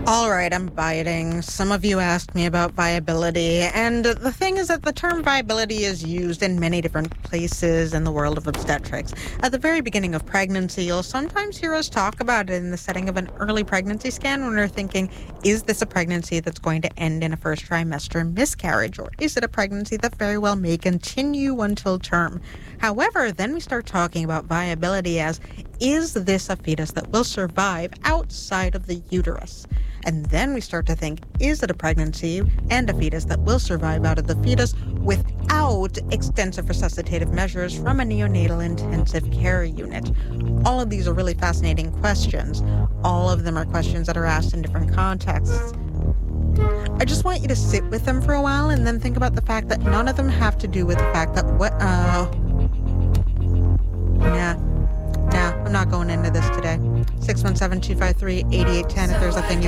All right, I'm biting. Some of you asked me about viability, and the thing is that the term viability is used in many different places in the world of obstetrics. At the very beginning of pregnancy, you'll sometimes hear us talk about it in the setting of an early pregnancy scan when we're thinking, is this a pregnancy that's going to end in a first trimester miscarriage, or is it a pregnancy that very well may continue until term? However, then we start talking about viability as, is this a fetus that will survive outside of the uterus? And then we start to think, is it a pregnancy and a fetus that will survive out of the fetus without extensive resuscitative measures from a neonatal intensive care unit? All of these are really fascinating questions. All of them are questions that are asked in different contexts. I just want you to sit with them for a while and then think about the fact that none of them have to do with the fact that I'm not going into this today. 617-253-8810 if there's a thing you